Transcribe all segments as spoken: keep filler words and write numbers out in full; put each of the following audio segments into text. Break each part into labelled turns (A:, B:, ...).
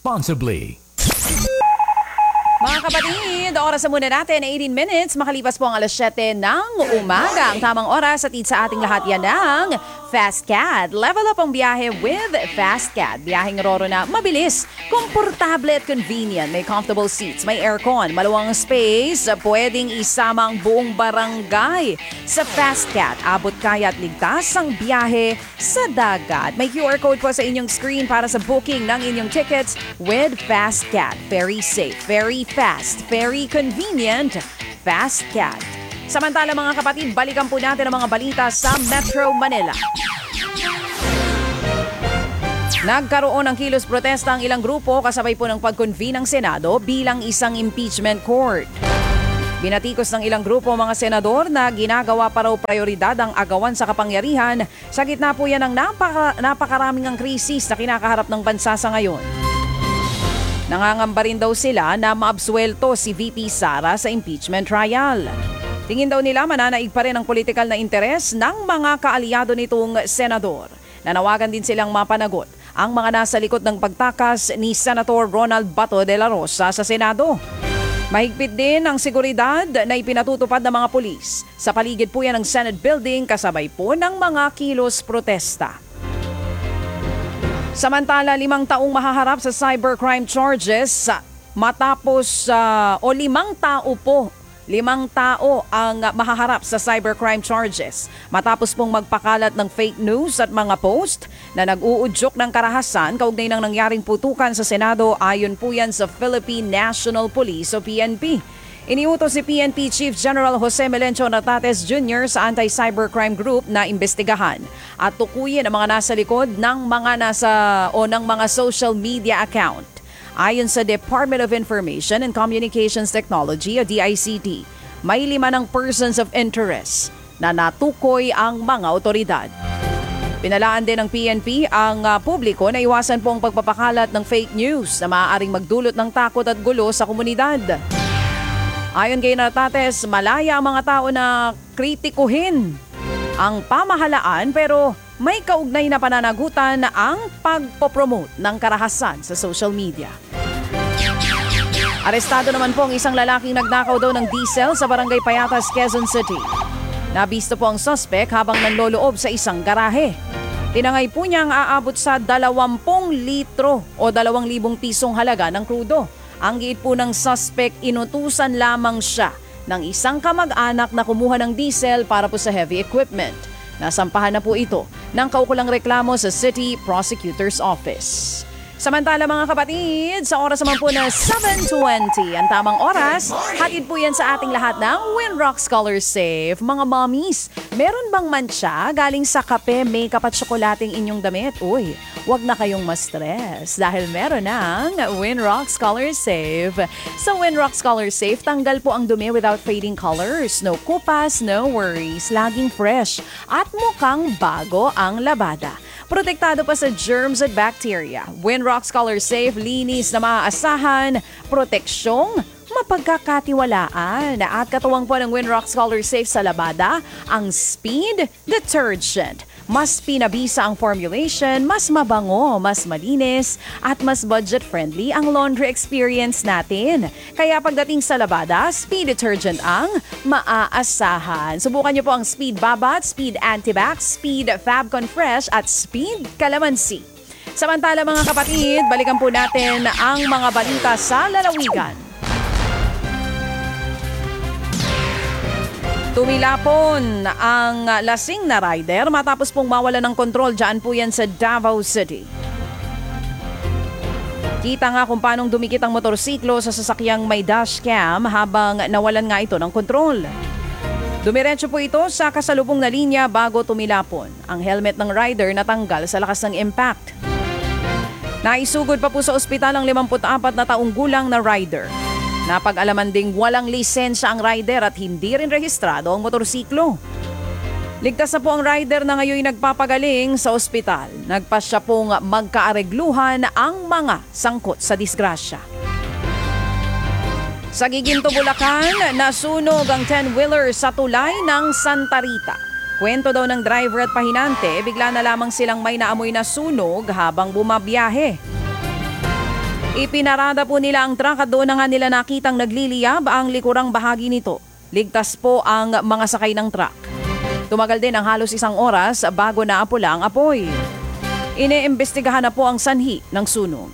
A: responsibly.
B: Mga kapatid, oras na muna natin, eighteen minutes, makalipas po ang alas siyete ng umaga. Ang tamang oras at sa ating lahat yan ng Fast Cat. Level up ang biyahe with Fast Cat. Biyaheng roro na mabilis, komportable at convenient. May comfortable seats, may aircon, maluwang space, pwedeng isama ang buong barangay. Sa Fast Cat, abot kaya at ligtas ang biyahe sa dagat. May Q R code po sa inyong screen para sa booking ng inyong tickets with Fast Cat. Very safe, very fast, very convenient. Fast Cat. Samantala mga kapatid, balikan po natin ang mga balita sa Metro Manila. Nagkaroon ng kilos protesta ang ilang grupo kasabay po ng pag-convene ng Senado bilang isang impeachment court. Binatikos ng ilang grupo mga senador na ginagawa pa raw prioridad ang agawan sa kapangyarihan. Sa gitna po yan ng napaka, napakaraming ang krisis na kinakaharap ng bansa sa ngayon. Nangangamba rin daw sila na maabsuelto si V P Sara sa impeachment trial. Tingin daw nila mananaig pa rin ang politikal na interes ng mga kaalyado nitong senador. Nanawagan din silang mapanagot ang mga nasa likod ng pagtakas ni Senator Ronald Bato de la Rosa sa Senado. Mahigpit din ang seguridad na ipinatutupad ng mga pulis. Sa paligid po yan ng Senate building kasabay po ng mga kilos protesta. Samantala, limang taong mahaharap sa cybercrime charges matapos uh, o limang tao po Limang tao ang mahaharap sa cybercrime charges matapos pong magpakalat ng fake news at mga post na nag-uudyok ng karahasan kaugnay ng nangyaring putukan sa Senado ayon po yan sa Philippine National Police o P N P. Iniutos si P N P Chief General Jose Melencio Natates Junior sa Anti-Cybercrime Group na imbestigahan at tukuyin ang mga nasa likod ng mga nasa o ng mga social media account. Ayon sa Department of Information and Communications Technology o D I C T, may lima ng persons of interest na natukoy ang mga otoridad. Pinalaan din ng P N P ang uh, publiko na iwasan po ang pagpapakalat ng fake news na maaaring magdulot ng takot at gulo sa komunidad. Ayon kay Natates, malaya ang mga tao na kritikuhin ang pamahalaan pero may kaugnay na pananagutan na ang pagpopromote ng karahasan sa social media. Arestado naman po ang isang lalaking nagnakaw daw ng diesel sa Barangay Payatas, Quezon City. Nabisto po ang suspect habang nanloloob sa isang garahe. Tinangay po niya ang aabot sa dalawampung litro o dalawang libong pisong halaga ng krudo. Ang giit po ng suspect, inutusan lamang siya ng isang kamag-anak na kumuha ng diesel para po sa heavy equipment. Nasampahan na po ito ng kaukulang reklamo sa City Prosecutor's Office. Samantala mga kapatid, sa oras naman po na seven twenty, ang tamang oras, hatid po yan sa ating lahat ng Winrock Scholar Safe. Mga mommies, meron bang mancha galing sa kape, makeup at tsokolating inyong damit? Uy, wag na kayong ma-stress dahil meron ng Winrock Scholar Safe. Sa Winrock Scholar Safe, tanggal po ang dumi without fading colors. No kupas, no worries. Laging fresh at mukhang bago ang labada. Protektado pa sa germs at bacteria. Winrock Scholar Safe, linis na maaasahan, proteksyong mapagkakatiwalaan. At katuwang po ng Winrock Scholar Safe sa labada, ang Speed Detergent. Mas pinabisa ang formulation, mas mabango, mas malinis, at mas budget-friendly ang laundry experience natin. Kaya pagdating sa labada, Speed Detergent ang maaasahan. Subukan niyo po ang Speed Babat, Speed Antibac, Speed Fabcon Fresh, at Speed Calamansi. Samantala mga kapatid, balikan po natin ang mga balita sa lalawigan. Tumilapon ang lasing na rider matapos pong mawala ng kontrol dyan po yan sa Davao City. Kita nga kung paanong dumikit ang motorsiklo sa sasakyang may dashcam habang nawalan nga ito ng kontrol. Dumiretso po ito sa kasalubong na linya bago tumilapon. Ang helmet ng rider natanggal sa lakas ng impact. Naisugod pa po sa ospital ang limampu't-apat na taong gulang na rider. Napag-alaman ding walang lisensya ang rider at hindi rin rehistrado ang motorsiklo. Ligtas na po ang rider na ngayon nagpapagaling sa ospital. Nagpasya pong magkaaregluhan ang mga sangkot sa disgrasya. Sa Giginto, Bulacan, nasunog ang ten-wheeler sa tulay ng Santa Rita. Kwento daw ng driver at pahinante, bigla na lamang silang may naamoy na sunog habang bumabiyahe. Ipinarada po nila ang truck at doon na nga nila nakitang nagliliyab ang likurang bahagi nito. Ligtas po ang mga sakay ng truck. Tumagal din ang halos isang oras bago naapula ang apoy. Iniimbestigahan na po ang sanhi ng sunog.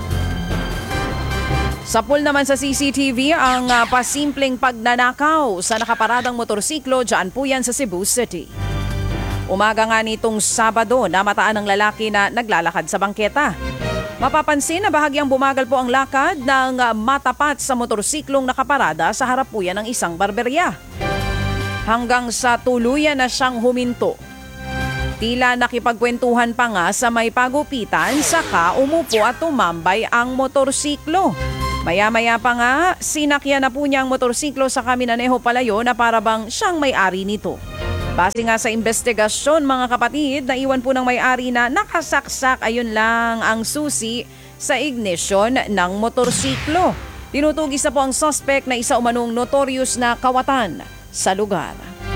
B: Sa pool naman sa C C T V ang uh, pasimpleng pagnanakaw sa nakaparadang motorsiklo dyan po yan sa Cebu City. Umaga nga nitong Sabado namataan ng lalaki na naglalakad sa bangketa. Mapapansin na bahagyang bumagal po ang lakad ng uh, matapat sa motorsiklong nakaparada sa harap po yan ng isang barberya. Hanggang sa tuluyan na siyang huminto. Tila nakipagkwentuhan pa nga sa may pagupitan saka umupo at tumambay ang motorsiklo. Maya-maya pa nga, sinakyan na po niya ang motorsiklo sa Kaminaneho Palayo na parabang siyang may-ari nito. Base nga sa investigasyon mga kapatid, naiwan po ng may-ari na nakasaksak ayun lang ang susi sa ignition ng motorsiklo. Tinutugis na po ang suspect na isa umanong notorious na kawatan sa lugar.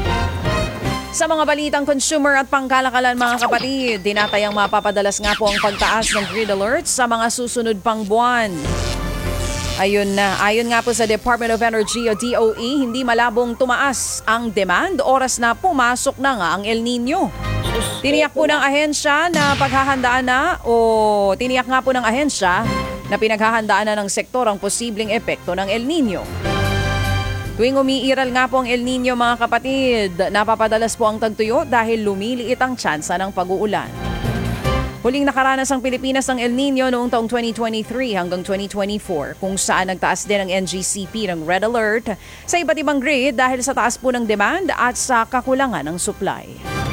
B: Sa mga balitang consumer at pangkalakalan mga kapatid, dinatayang mapapadalas nga po ang pagtaas ng grid alert sa mga susunod pang buwan. Ayun na, ayon nga po sa Department of Energy o D O E, hindi malabong tumaas ang demand oras na pumasok na nga ang El Nino. Tiniyak po ng ahensya na paghahandaan na o tiniyak nga po ng ahensya na pinaghahandaan na ng sektor ang posibleng epekto ng El Nino. Tuwing umiiral nga po ang El Nino mga kapatid, napapadalas po ang tagtuyo dahil lumiliit ang tsansa ng pag-uulan. Huling nakaranas ang Pilipinas ng El Nino noong taong twenty twenty-three hanggang twenty twenty-four kung saan nagtaas din ang N G C P ng Red Alert sa iba't ibang grid dahil sa taas po ng demand at sa kakulangan ng supply.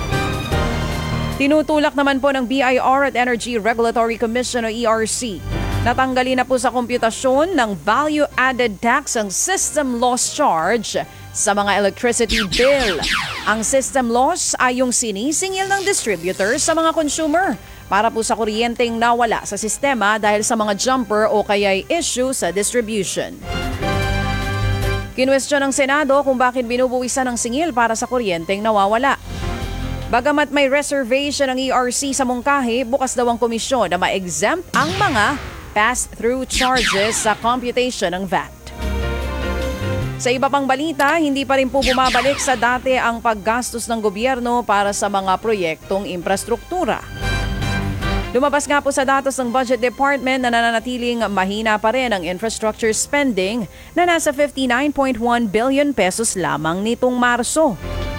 B: Tinutulak naman po ng B I R at Energy Regulatory Commission o E R C. Natanggalin na po sa komputasyon ng value-added tax ang system loss charge sa mga electricity bill. Ang system loss ay yung sinisingil ng distributor sa mga consumer para po sa kuryenteng nawala sa sistema dahil sa mga jumper o kaya'y issue sa distribution. Kinwestiyon ng Senado kung bakit binubuwisan ng singil para sa kuryenteng nawawala. Bagamat may reservation ng E R C sa mungkahi, bukas daw ang komisyon na ma-exempt ang mga pass-through charges sa computation ng V A T. Sa iba pang balita, hindi pa rin po bumabalik sa dati ang paggastos ng gobyerno para sa mga proyektong infrastruktura. Lumabas nga po sa datos ng Budget Department na nananatiling mahina pa rin ang infrastructure spending na nasa fifty-nine point one billion pesos lamang nitong Marso.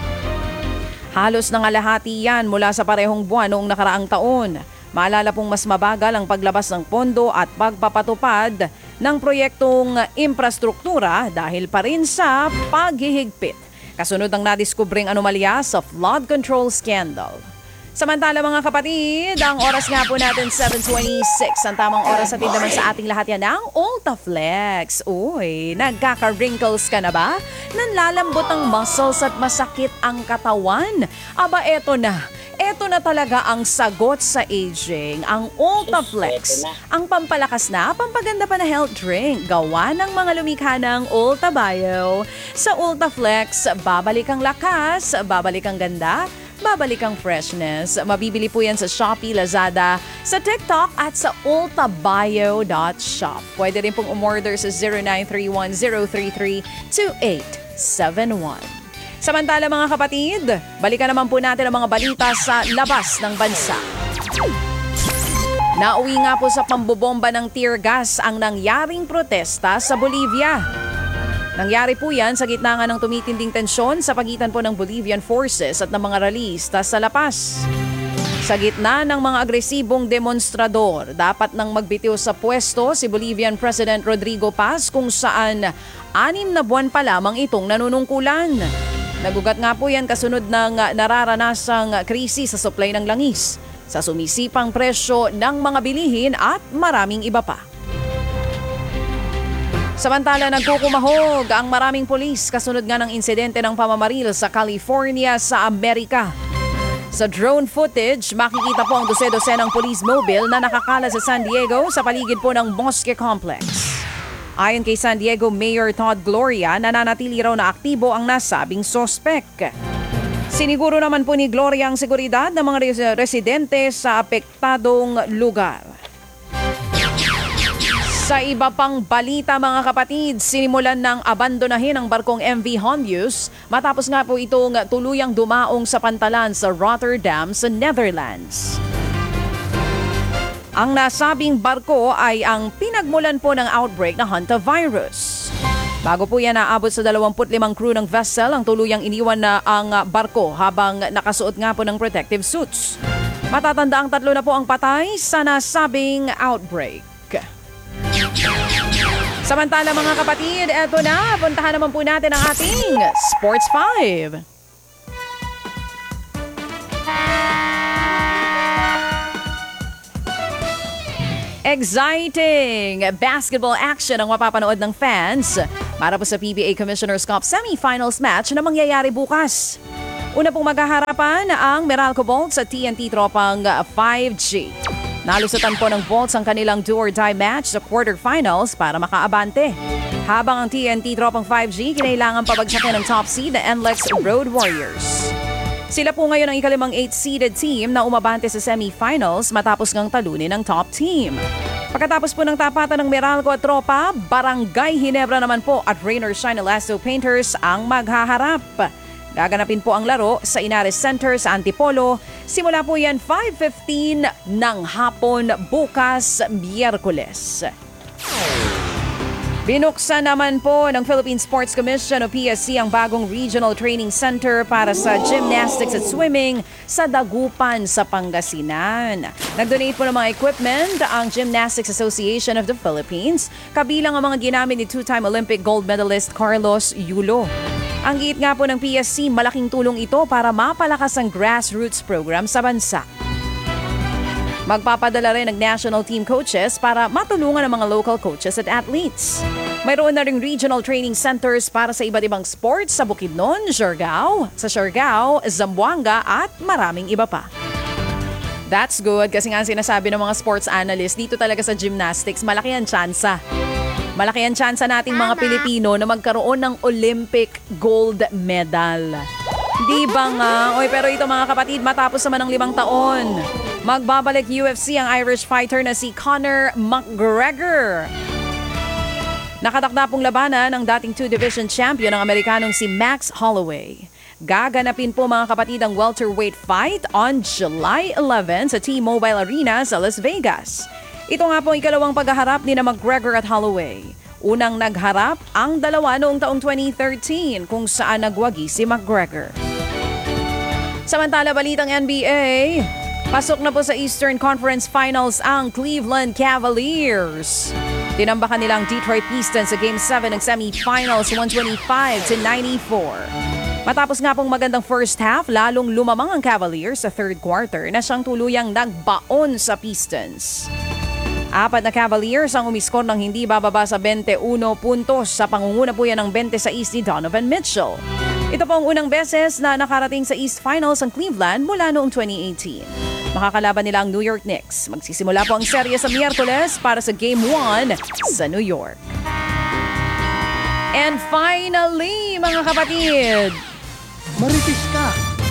B: Halos nangalahati yan mula sa parehong buwan noong nakaraang taon. Maalala pong mas mabagal ang paglabas ng pondo at pagpapatupad ng proyektong infrastruktura dahil pa rin sa paghihigpit. Kasunod ng nadiskubring anomalya sa flood control scandal. Samantala mga kapatid, ang oras nga po natin seven twenty-six. Ang tamang oras natin naman sa ating lahat yan ng Ultaflex. Uy, nagkaka-wrinkles ka na ba? Nanlalambot ang muscles at masakit ang katawan? Aba eto na. Ito na talaga ang sagot sa aging, ang Ultaflex. Ang pampalakas na, pampaganda pa na health drink, gawa ng mga lumikha ng Ulta Bio. Sa Ultaflex, babalik ang lakas, babalik ang ganda, babalik ang freshness. Mabibili po yan sa Shopee, Lazada, sa TikTok at sa ultabio dot shop. Pwede rin pong umorder sa zero nine three one zero three three two eight seven one. Samantala mga kapatid, balikan naman po natin ang mga balita sa labas ng bansa. Nauwi nga po sa pambobomba ng tear gas ang nangyaring protesta sa Bolivia. Nangyari po yan sa gitna nga ng tumitinding tensyon sa pagitan po ng Bolivian forces at ng mga ralista sa La Paz. Sa gitna ng mga agresibong demonstrador, dapat nang magbitiw sa pwesto si Bolivian President Rodrigo Paz kung saan anim na buwan pa lamang itong nanunungkulan. Nagugat nga po yan kasunod ng nararanasang krisis sa supply ng langis, sa sumisipang presyo ng mga bilihin at maraming iba pa. Samantala, nagkukumahog ang maraming pulis kasunod nga ng insidente ng pamamaril sa California sa Amerika. Sa drone footage, makikita po ang dose-dose ng police mobile na nakakala sa San Diego sa paligid po ng Bosque Complex. Ayon kay San Diego Mayor Todd Gloria, nananatili raw na aktibo ang nasabing sospek. Siniguro naman po ni Gloria ang seguridad ng mga residente sa apektadong lugar. Sa iba pang balita mga kapatid, sinimulan ng abandonahin ang barkong M V Hondius matapos nga po itong tuluyang dumaong sa pantalan sa Rotterdam sa Netherlands. Ang nasabing barko ay ang pinagmulan po ng outbreak na hantavirus. Bago po yan naabot sa dalawampu't limang crew ng vessel, ang tuluyang iniwan na ang barko habang nakasuot nga po ng protective suits. Matatanda ang tatlo na po ang patay sa nasabing outbreak. Samantala mga kapatid, eto na, puntahan naman po natin ang ating Sports five. Exciting basketball action ang mapapanood ng fans para po sa P B A Commissioner's Cup semifinals match na mangyayari bukas. Una pong maghaharapan ang Meralco Bolts sa T N T Tropang five G. Nalusutan po ng Bolts ang kanilang do-or-die match sa quarterfinals para makaabante. Habang ang T N T Tropang five G kinailangan pabagsakin ng top seed na N L E X Road Warriors. Sila po ngayon ang ikalimang eight-seeded team na umabante sa semifinals matapos ngang talunin ng top team. Pagkatapos po ng tapatan ng Meralco at Tropa, Barangay Ginebra naman po at Rain or Shine Elasto Painters ang maghaharap. Gaganapin po ang laro sa Inares Center sa Antipolo. Simula po yan five fifteen ng hapon bukas Miyerkules. Binuksan naman po ng Philippine Sports Commission o P S C ang bagong Regional Training Center para sa gymnastics at swimming sa Dagupan sa Pangasinan. Nag-donate po ng mga equipment ang Gymnastics Association of the Philippines, kabilang ang mga ginamit ni two-time Olympic gold medalist Carlos Yulo. Ang giit nga po ng P S C, malaking tulong ito para mapalakas ang grassroots program sa bansa. Magpapadala rin ng national team coaches para matulungan ang mga local coaches at athletes. Mayroon na ring regional training centers para sa iba't ibang sports sa Bukidnon, Siargao, sa Siargao, Zamboanga at maraming iba pa. That's good kasi nga sinasabi ng mga sports analysts dito talaga sa gymnastics, malaki ang tsansa. Malaki ang tsansa nating mga Pilipino na magkaroon ng Olympic gold medal. Di ba nga? Oy, pero ito mga kapatid, matapos naman ng limang taon, magbabalik U F C ang Irish fighter na si Conor McGregor. Nakatakda pong labanan ng dating two-division champion ng Amerikanong si Max Holloway. Gaganapin po mga kapatid ang welterweight fight on July eleventh sa T-Mobile Arena sa Las Vegas. Ito nga po ang ikalawang paghaharap ni na McGregor at Holloway. Unang nagharap ang dalawa noong taong twenty thirteen kung saan nagwagi si McGregor. Samantala balitang N B A, pasok na po sa Eastern Conference Finals ang Cleveland Cavaliers. Tinambakan nilang Detroit Pistons sa Game seven ng semifinals one twenty-five to ninety-four. Matapos nga pong magandang first half, lalong lumamang ang Cavaliers sa third quarter na siyang tuluyang nagbaon sa Pistons. Apat na Cavaliers ang umiskor ng hindi bababa sa twenty-one puntos sa pangunguna po yan ng twenty-six ni Donovan Mitchell. Ito po ang unang beses na nakarating sa East Finals ang Cleveland mula noong twenty eighteen. Makakalaban nila ang New York Knicks. Magsisimula po ang serye sa Miyerkules para sa Game one sa New York. And finally, mga kapatid,
A: maritis ka!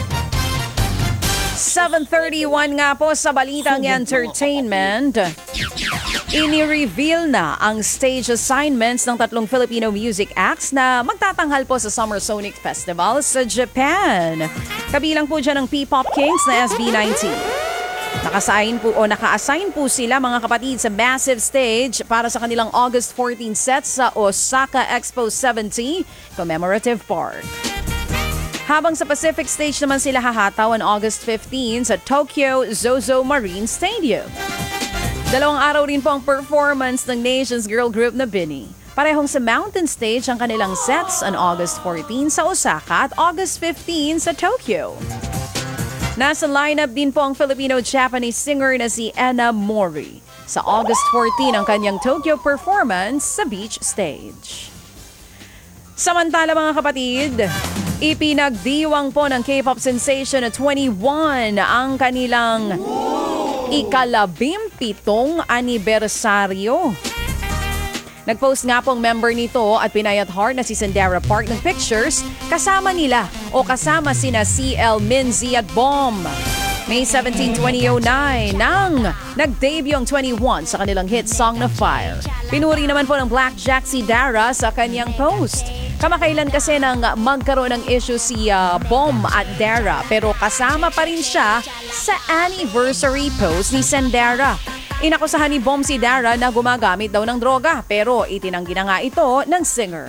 B: seven thirty-one nga po sa Balitang Entertainment. Ini-reveal na ang stage assignments ng tatlong Filipino music acts na magtatanghal po sa Summer Sonic Festival sa Japan. Kabilang po dyan ang P-Pop Kings na S B nineteen. Naka-assign po o naka-assign po sila mga kapatid sa massive stage para sa kanilang August fourteen set sa Osaka Expo seventy Commemorative Park. Habang sa Pacific Stage naman sila hahataw on August fifteenth sa Tokyo Zozo Marine Stadium. Dalawang araw rin po ang performance ng Nation's girl group na Bini. Parehong sa Mountain Stage ang kanilang sets on August fourteenth sa Osaka at August fifteenth sa Tokyo. Nasa lineup din po ang Filipino-Japanese singer na si Enna Mori. Sa August fourteenth ang kanyang Tokyo performance sa Beach Stage. Samantala mga kapatid, ipinagdiwang po ng K-pop sensation na twenty-one ang kanilang ikalabimpitong anibersaryo. Nag-post nga pong member nito at Pinay at Heart na si Sandara Park ng pictures kasama nila o kasama sina C L, Minzy at Bomb. May seventeenth, twenty oh nine nang nag-debut ang twenty-one sa kanilang hit song na Fire. Pinuri naman po ng Blackjack si Dara sa kanyang post. Kamakailan kasi nang magkaroon ng issue si uh, Bom at Dara pero kasama pa rin siya sa anniversary post ni Sendera. Inakusahan ni Bom si Dara na gumagamit daw ng droga pero itinanggi na nga ito ng singer.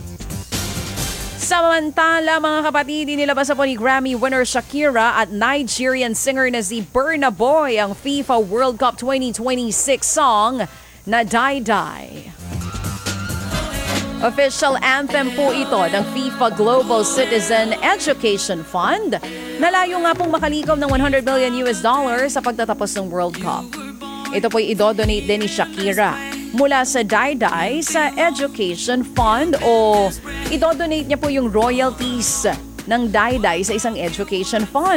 B: Samantala, mga kapatid, inilabas po ni Grammy winner Shakira at Nigerian singer na si Burna Boy ang FIFA World Cup twenty twenty-six song na Die Die. Official anthem po ito ng FIFA Global Citizen Education Fund. Nalayo nga pong makalikom ng one hundred million U S dollars sa pagtatapos ng World Cup. Ito po'y idodonate din ni Shakira mula sa Die Die sa Education Fund o idodonate niya po yung royalties ng Die Die sa isang education fund.